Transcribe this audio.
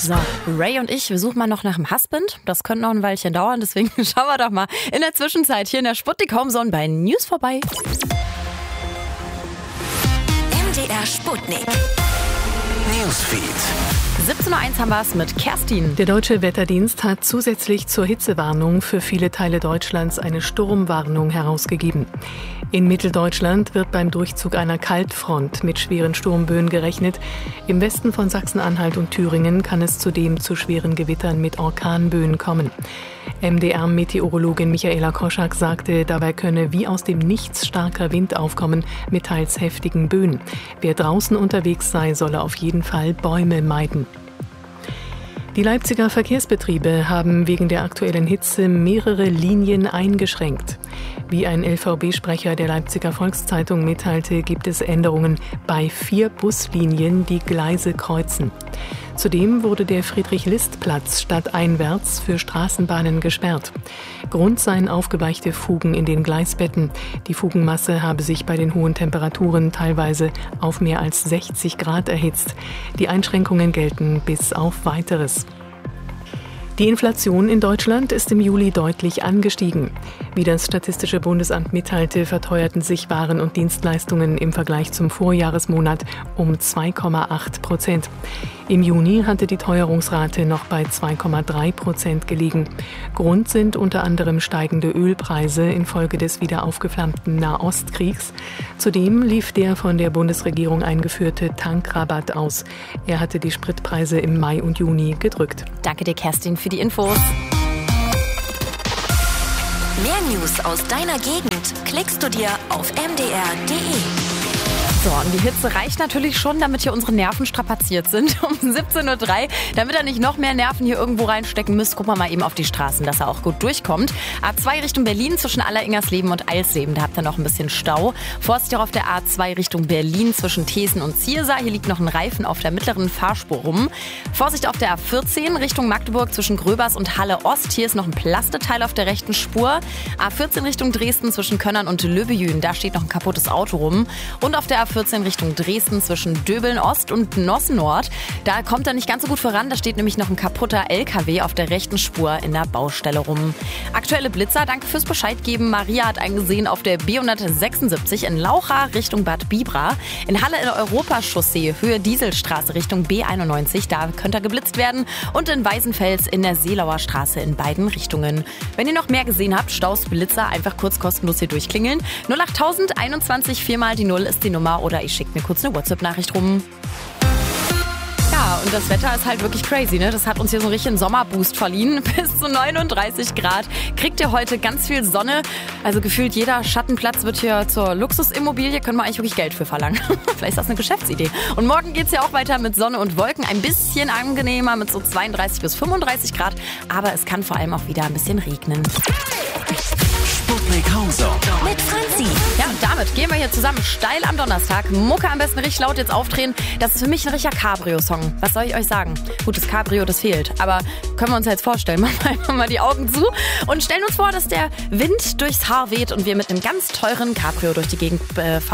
So, Ray und ich, wir suchen mal noch nach dem Husband. Das könnte noch ein Weilchen dauern, deswegen schauen wir doch mal in der Zwischenzeit hier in der Sputnik Homezone bei News vorbei. MDR Sputnik Newsfeed. 17:01 Uhr haben wir es mit Kerstin. Der Deutsche Wetterdienst hat zusätzlich zur Hitzewarnung für viele Teile Deutschlands eine Sturmwarnung herausgegeben. In Mitteldeutschland wird beim Durchzug einer Kaltfront mit schweren Sturmböen gerechnet. Im Westen von Sachsen-Anhalt und Thüringen kann es zudem zu schweren Gewittern mit Orkanböen kommen. MDR-Meteorologin Michaela Koschak sagte, dabei könne wie aus dem Nichts starker Wind aufkommen mit teils heftigen Böen. Wer draußen unterwegs sei, solle auf jeden Fall Bäume meiden. Die Leipziger Verkehrsbetriebe haben wegen der aktuellen Hitze mehrere Linien eingeschränkt. Wie ein LVB-Sprecher der Leipziger Volkszeitung mitteilte, gibt es Änderungen bei 4 Buslinien, die Gleise kreuzen. Zudem wurde der Friedrich-List-Platz stadteinwärts für Straßenbahnen gesperrt. Grund seien aufgeweichte Fugen in den Gleisbetten. Die Fugenmasse habe sich bei den hohen Temperaturen teilweise auf mehr als 60 Grad erhitzt. Die Einschränkungen gelten bis auf Weiteres. Die Inflation in Deutschland ist im Juli deutlich angestiegen. Wie das Statistische Bundesamt mitteilte, verteuerten sich Waren und Dienstleistungen im Vergleich zum Vorjahresmonat um 2,8%. Im Juni hatte die Teuerungsrate noch bei 2,3% gelegen. Grund sind unter anderem steigende Ölpreise infolge des wieder aufgeflammten Nahostkriegs. Zudem lief der von der Bundesregierung eingeführte Tankrabatt aus. Er hatte die Spritpreise im Mai und Juni gedrückt. Danke dir, Kerstin, für die Infos. Mehr News aus deiner Gegend klickst du dir auf mdr.de. So, und die Hitze reicht natürlich schon, damit hier unsere Nerven strapaziert sind. Um 17:03 Uhr, damit ihr nicht noch mehr Nerven hier irgendwo reinstecken müsst, gucken wir mal eben auf die Straßen, dass er auch gut durchkommt. A2 Richtung Berlin zwischen Alleringersleben und Eilsleben, da habt ihr noch ein bisschen Stau. Vorsicht auch auf der A2 Richtung Berlin zwischen Thesen und Ziersar. Hier liegt noch ein Reifen auf der mittleren Fahrspur rum. Vorsicht auf der A14 Richtung Magdeburg zwischen Gröbers und Halle Ost. Hier ist noch ein Plasteteil auf der rechten Spur. A14 Richtung Dresden zwischen Könnern und Löbejün, da steht noch ein kaputtes Auto rum. Und auf der A14 Richtung Dresden zwischen Döbeln Ost und Nossen Nord. Da kommt er nicht ganz so gut voran. Da steht nämlich noch ein kaputter LKW auf der rechten Spur in der Baustelle rum. Aktuelle Blitzer, danke fürs Bescheid geben. Maria hat einen gesehen auf der B176 in Laucha Richtung Bad Bibra. In Halle in der Europachaussee, Höhe Dieselstraße Richtung B91. Da könnte er geblitzt werden. Und in Weißenfels in der Seelauer Straße in beiden Richtungen. Wenn ihr noch mehr gesehen habt, Staus, Blitzer, einfach kurz kostenlos hier durchklingeln. 08000 21 4 mal die 0 ist die Nummer. Oder ich schicke mir kurz eine WhatsApp-Nachricht rum. Ja, und das Wetter ist halt wirklich crazy, ne? Das hat uns hier so einen richtigen Sommerboost verliehen. Bis zu 39 Grad kriegt ihr heute ganz viel Sonne. Also gefühlt jeder Schattenplatz wird hier zur Luxusimmobilie. Können wir eigentlich wirklich Geld für verlangen. Vielleicht ist das eine Geschäftsidee. Und morgen geht's ja auch weiter mit Sonne und Wolken. Ein bisschen angenehmer mit so 32 bis 35 Grad. Aber es kann vor allem auch wieder ein bisschen regnen. Sputnik Homezone mit Franzi. Ja, und damit gehen wir hier zusammen steil am Donnerstag. Mucke am besten richtig laut jetzt aufdrehen. Das ist für mich ein richtiger Cabrio-Song. Was soll ich euch sagen? Gut, das Cabrio, das fehlt. Aber können wir uns jetzt vorstellen. Machen wir einfach mal die Augen zu und stellen uns vor, dass der Wind durchs Haar weht und wir mit einem ganz teuren Cabrio durch die Gegend fahren.